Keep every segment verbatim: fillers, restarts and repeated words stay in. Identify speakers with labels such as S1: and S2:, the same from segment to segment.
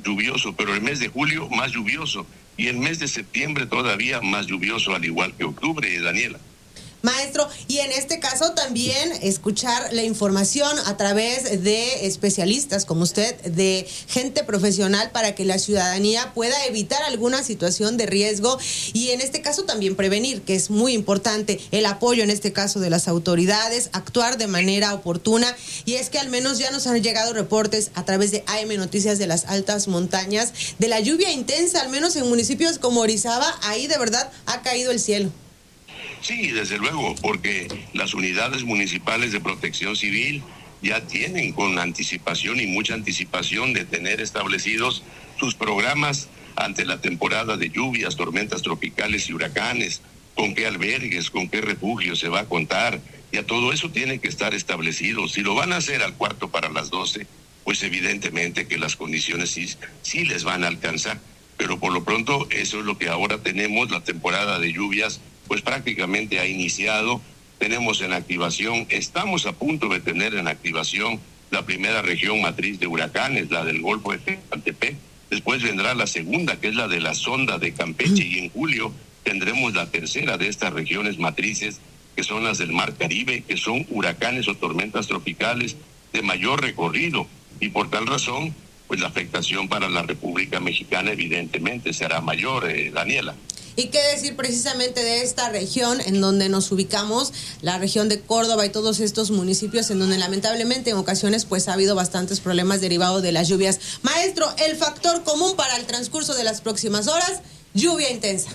S1: lluvioso, pero el mes de julio más lluvioso y el mes de septiembre todavía más lluvioso, al igual que octubre, Daniela.
S2: Maestro, y en este caso también escuchar la información a través de especialistas como usted, de gente profesional, para que la ciudadanía pueda evitar alguna situación de riesgo y en este caso también prevenir, que es muy importante el apoyo en este caso de las autoridades, actuar de manera oportuna. Y es que al menos ya nos han llegado reportes a través de A M Noticias de las altas montañas de la lluvia intensa, al menos en municipios como Orizaba. Ahí de verdad ha caído el cielo.
S1: Sí, desde luego, porque las unidades municipales de protección civil ya tienen con anticipación y mucha anticipación de tener establecidos sus programas ante la temporada de lluvias, tormentas tropicales y huracanes, con qué albergues, con qué refugios se va a contar. Ya todo eso tiene que estar establecido. Si lo van a hacer al cuarto para las doce, pues evidentemente que las condiciones sí, sí les van a alcanzar. Pero por lo pronto eso es lo que ahora tenemos, la temporada de lluvias pues prácticamente ha iniciado, tenemos en activación, estamos a punto de tener en activación la primera región matriz de huracanes, la del Golfo de Tehuantepec, después vendrá la segunda, que es la de la sonda de Campeche, y en julio tendremos la tercera de estas regiones matrices, que son las del Mar Caribe, que son huracanes o tormentas tropicales de mayor recorrido, y por tal razón, pues la afectación para la República Mexicana evidentemente será mayor, eh, Daniela.
S2: ¿Y qué decir precisamente de esta región en donde nos ubicamos, la región de Córdoba y todos estos municipios en donde lamentablemente en ocasiones pues ha habido bastantes problemas derivados de las lluvias? Maestro, el factor común para el transcurso de las próximas horas, lluvia intensa.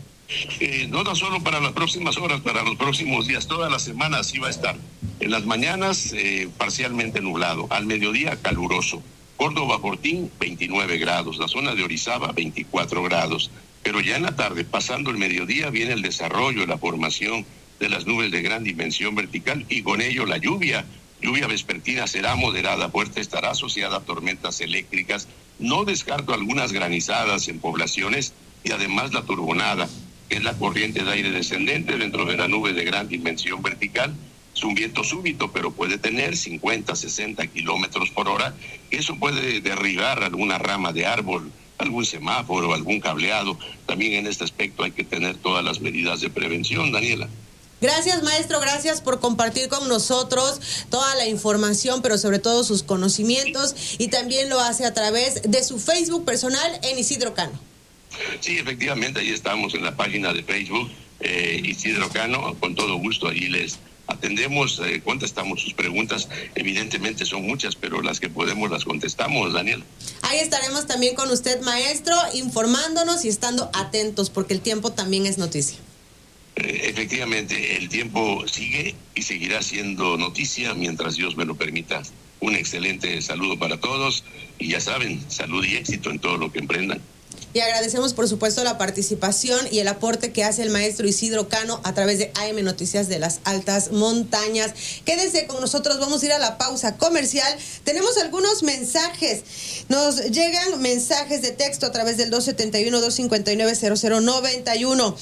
S1: Eh, no tan solo para las próximas horas, para los próximos días, toda la semana así va a estar. En las mañanas eh, parcialmente nublado, al mediodía caluroso. Córdoba, Fortín, veintinueve grados, la zona de Orizaba, veinticuatro grados. Pero ya en la tarde, pasando el mediodía, viene el desarrollo, la formación de las nubes de gran dimensión vertical y con ello la lluvia. Lluvia vespertina será moderada, fuerte, estará asociada a tormentas eléctricas. No descarto algunas granizadas en poblaciones y además la turbonada, que es la corriente de aire descendente dentro de la nube de gran dimensión vertical. Es un viento súbito, pero puede tener cincuenta, sesenta kilómetros por hora. Eso puede derribar alguna rama de árbol, algún semáforo, algún cableado. También en este aspecto hay que tener todas las medidas de prevención, Daniela.
S2: Gracias, maestro, gracias por compartir con nosotros toda la información, pero sobre todo sus conocimientos, y también lo hace a través de su Facebook personal en Isidro Cano.
S1: Sí, efectivamente, ahí estamos en la página de Facebook, eh, Isidro Cano, con todo gusto, ahí les atendemos, eh, contestamos sus preguntas. Evidentemente son muchas, pero las que podemos las contestamos, Daniel.
S2: Ahí estaremos también con usted, maestro, informándonos y estando atentos, porque el tiempo también es noticia.
S1: Eh, efectivamente, el tiempo sigue y seguirá siendo noticia mientras Dios me lo permita. Un excelente saludo para todos y ya saben, salud y éxito en todo lo que emprendan.
S2: Y agradecemos, por supuesto, la participación y el aporte que hace el maestro Isidro Cano a través de A M Noticias de las Altas Montañas. Quédense con nosotros, vamos a ir a la pausa comercial. Tenemos algunos mensajes. Nos llegan mensajes de texto a través del dos setenta y uno, dos cincuenta y nueve, cero cero noventa y uno.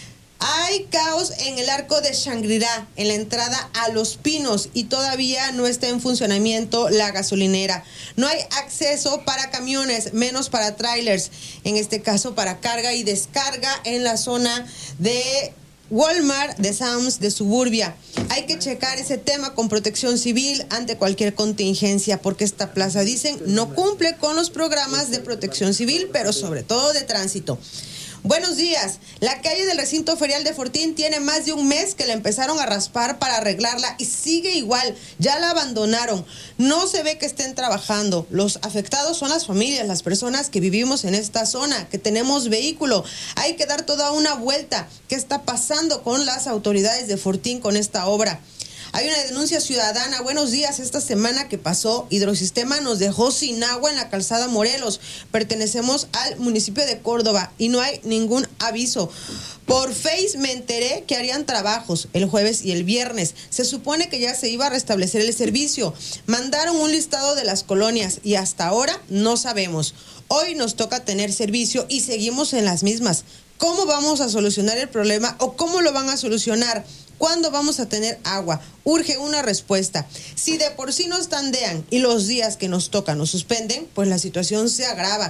S2: Hay caos en el arco de Shangri-La, en la entrada a Los Pinos, y todavía no está en funcionamiento la gasolinera. No hay acceso para camiones, menos para trailers, en este caso para carga y descarga en la zona de Walmart, de Sam's, de Suburbia. Hay que checar ese tema con Protección Civil ante cualquier contingencia, porque esta plaza, dicen, no cumple con los programas de Protección Civil, pero sobre todo de tránsito. Buenos días. La calle del recinto ferial de Fortín tiene más de un mes que la empezaron a raspar para arreglarla y sigue igual. Ya la abandonaron. No se ve que estén trabajando. Los afectados son las familias, las personas que vivimos en esta zona, que tenemos vehículo. Hay que dar toda una vuelta. ¿Qué está pasando con las autoridades de Fortín con esta obra? Hay una denuncia ciudadana. Buenos días. Esta semana que pasó, Hidrosistema nos dejó sin agua en la calzada Morelos. Pertenecemos al municipio de Córdoba y no hay ningún aviso. Por Face me enteré que harían trabajos el jueves y el viernes. Se supone que ya se iba a restablecer el servicio. Mandaron un listado de las colonias y hasta ahora no sabemos. Hoy nos toca tener servicio y seguimos en las mismas. ¿Cómo vamos a solucionar el problema o cómo lo van a solucionar? ¿Cuándo vamos a tener agua? Urge una respuesta. Si de por sí nos tandean y los días que nos tocan nos suspenden, pues la situación se agrava.